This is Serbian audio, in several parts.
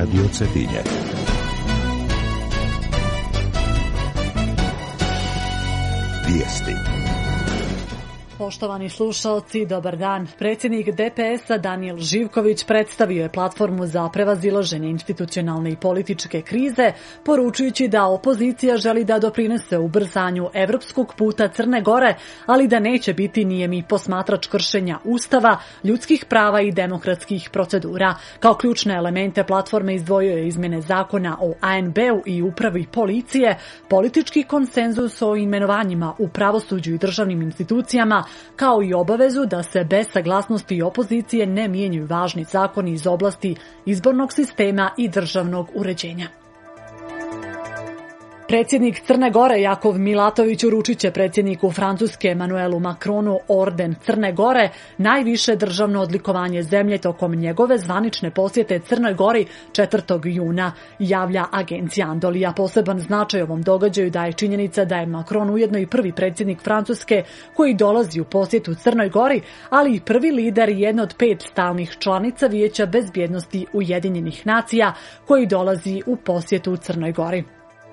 Radio Cetinje. Vijesti. Poštovani slušalci, dobar dan. Predsjednik DPS-a Danijel Živković predstavio je platformu za prevazilaženje institucionalne i političke krize, poručujući da opozicija želi da doprinese ubrzanju evropskog puta Crne Gore, ali da neće biti nijemi posmatrač kršenja Ustava, ljudskih prava i demokratskih procedura. Kao ključne elemente platforme izdvojio je izmjene zakona o ANB-u i upravi policije, politički konsenzus o imenovanjima u pravosuđu i državnim institucijama, kao i obavezu da se bez saglasnosti opozicije ne mijenjaju važni zakoni iz oblasti izbornog sistema i državnog uređenja. Predsjednik Crne Gore Jakov Milatović uručit će predsjedniku Francuske Emmanuelu Macronu orden Crne Gore, najviše državno odlikovanje zemlje tokom njegove zvanične posjete Crnoj Gori 4. juna, javlja agencija Andolija. Poseban značaj ovom događaju daje činjenica da je Macron ujedno i prvi predsjednik Francuske koji dolazi u posjetu Crnoj Gori, ali i prvi lider jedne od 5 stalnih članica Vijeća bezbjednosti Ujedinjenih nacija koji dolazi u posjetu Crnoj Gori.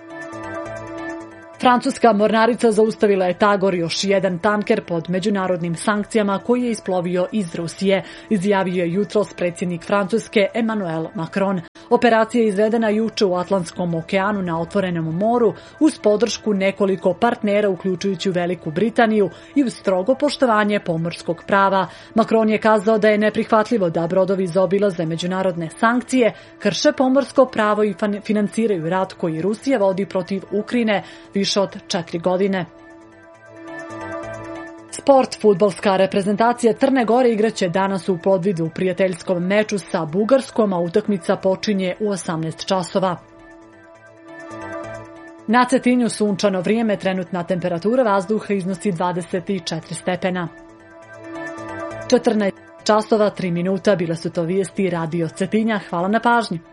Francuska mornarica zaustavila je Tagor, još jedan tanker pod međunarodnim sankcijama koji je isplovio iz Rusije, izjavio je jutros predsjednik Francuske Emmanuel Macron. Operacija je izvedena juče u Atlantskom okeanu na otvorenom moru uz podršku nekoliko partnera uključujući Veliku Britaniju i uz strogo poštovanje pomorskog prava. Macron je kazao da je neprihvatljivo da brodovi zaobilaze međunarodne sankcije, krše pomorsko pravo i financiraju rat koji Rusija vodi protiv Ukrajine više od 4 godine. Sport. Fudbalska reprezentacija Crne Gore igraće danas u Podvidu u prijateljskom meču sa Bugarskom, a utakmica počinje u 18 časova. Na Cetinju sunčano vrijeme, trenutna temperatura vazduha iznosi 24 stepena. 14 časova 3 minuta, bile su to vijesti Radio Cetinja. Hvala na pažnji.